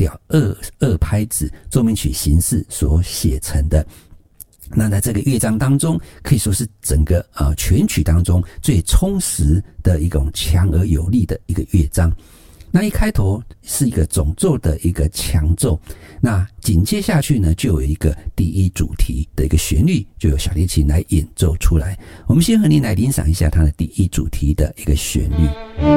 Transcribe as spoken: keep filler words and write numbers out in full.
调二二拍子奏鸣曲形式所写成的。那在这个乐章当中，可以说是整个呃全曲当中最充实的一种强而有力的一个乐章。那一开头是一个总奏的一个强奏，那紧接下去呢，就有一个第一主题的一个旋律，就由小提琴来演奏出来。我们先和您来欣赏一下它的第一主题的一个旋律。